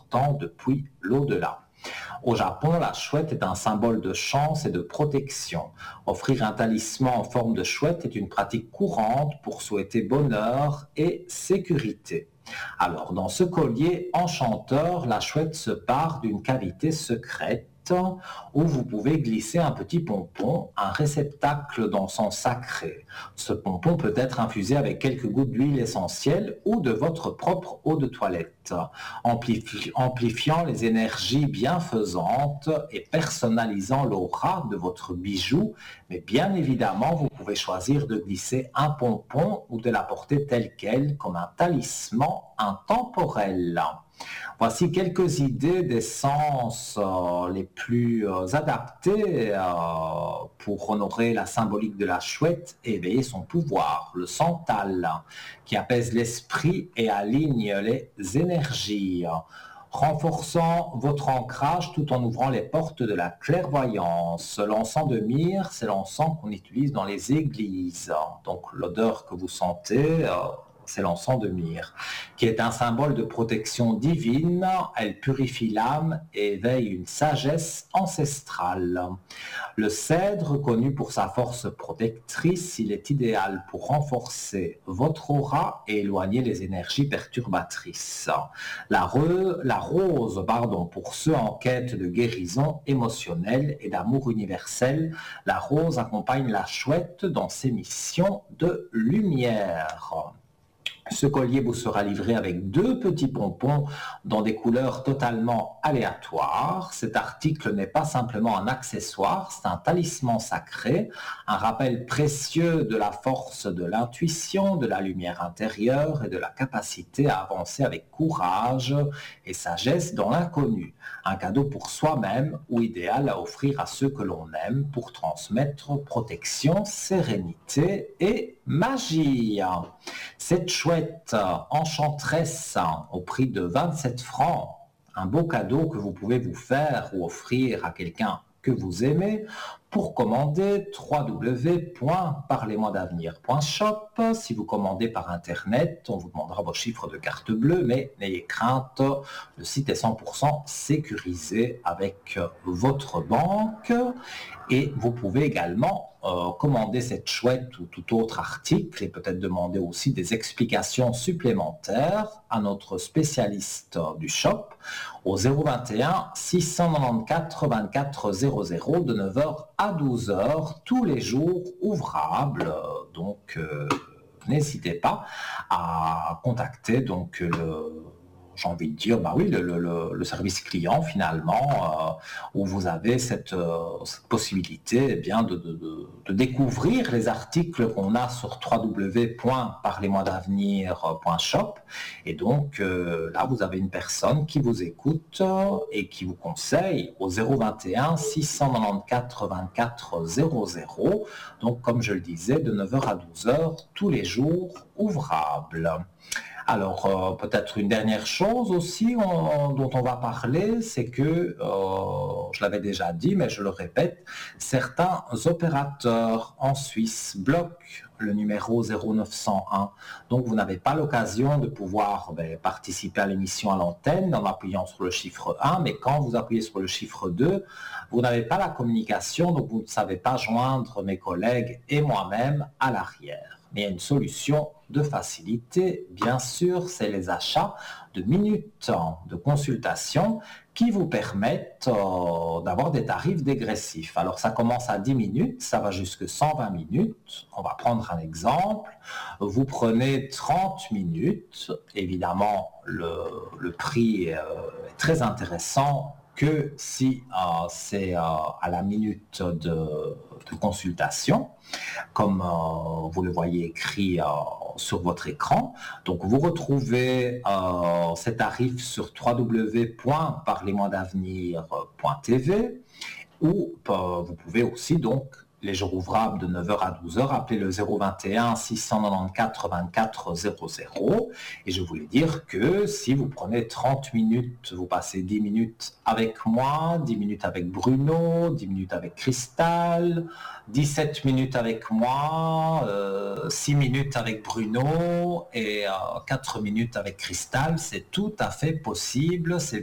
important depuis l'au-delà. Au Japon, la chouette est un symbole de chance et de protection. Offrir un talisman en forme de chouette est une pratique courante pour souhaiter bonheur et sécurité. Alors, dans ce collier enchanteur, la chouette se pare d'une cavité secrète où vous pouvez glisser un petit pompon, un réceptacle d'encens sacré. Ce pompon peut être infusé avec quelques gouttes d'huile essentielle ou de votre propre eau de toilette, amplifiant les énergies bienfaisantes et personnalisant l'aura de votre bijou. Mais bien évidemment, vous pouvez choisir de glisser un pompon ou de l'apporter tel quel comme un talisman intemporel. Voici quelques idées d'essences les plus adaptées pour honorer la symbolique de la chouette et éveiller son pouvoir. Le santal, qui apaise l'esprit et aligne les énergies, renforçant votre ancrage tout en ouvrant les portes de la clairvoyance. L'encens de myrrhe, c'est l'encens qu'on utilise dans les églises. Donc l'odeur que vous sentez, c'est l'encens de myrrhe, qui est un symbole de protection divine. Elle purifie l'âme et éveille une sagesse ancestrale. Le cèdre, connu pour sa force protectrice, il est idéal pour renforcer votre aura et éloigner les énergies perturbatrices. La rose, pour ceux en quête de guérison émotionnelle et d'amour universel, la rose accompagne la chouette dans ses missions de lumière. Ce collier vous sera livré avec 2 petits pompons dans des couleurs totalement aléatoires. Cet article n'est pas simplement un accessoire, c'est un talisman sacré, un rappel précieux de la force de l'intuition, de la lumière intérieure et de la capacité à avancer avec courage et sagesse dans l'inconnu. Un cadeau pour soi-même ou idéal à offrir à ceux que l'on aime pour transmettre protection, sérénité et magie. Cette chouette enchanteresse au prix de 27 francs, un beau cadeau que vous pouvez vous faire ou offrir à quelqu'un que vous aimez, pour commander www.parlez-moi-d'avenir.shop. Si vous commandez par internet, on vous demandera vos chiffres de carte bleue, mais n'ayez crainte, le site est 100% sécurisé avec votre banque. Et vous pouvez également commander cette chouette ou tout autre article et peut-être demander aussi des explications supplémentaires à notre spécialiste du shop au 021 694 24 00 de 9h à 12h tous les jours ouvrables. Donc n'hésitez pas à contacter j'ai envie de dire, le service client finalement, où vous avez cette possibilité de découvrir les articles qu'on a sur www.parlez-moi-d'avenir.shop. Et donc là, vous avez une personne qui vous écoute et qui vous conseille au 021 694 24 00. Donc comme je le disais, de 9h à 12h tous les jours ouvrables. Alors, peut-être une dernière chose aussi dont on va parler, c'est que, je l'avais déjà dit, mais je le répète, certains opérateurs en Suisse bloquent le numéro 0901. Donc, vous n'avez pas l'occasion de pouvoir participer à l'émission à l'antenne en appuyant sur le chiffre 1, mais quand vous appuyez sur le chiffre 2, vous n'avez pas la communication, donc vous ne savez pas joindre mes collègues et moi-même à l'arrière. Mais il y a une solution de facilité, bien sûr, c'est les achats de minutes de consultation qui vous permettent d'avoir des tarifs dégressifs. Alors ça commence à 10 minutes, ça va jusqu'à 120 minutes. On va prendre un exemple. Vous prenez 30 minutes. Évidemment, le prix est très intéressant que si c'est à la minute de consultation, comme vous le voyez écrit sur votre écran. Donc vous retrouvez ces tarifs sur www.parlez-moi-d'avenir.tv où vous pouvez aussi donc les jours ouvrables de 9h à 12h, appelez le 021 694 24 00. Et je voulais dire que si vous prenez 30 minutes, vous passez 10 minutes avec moi, 10 minutes avec Bruno, 10 minutes avec Cristal, 17 minutes avec moi, 6 minutes avec Bruno et 4 minutes avec Cristal, c'est tout à fait possible. C'est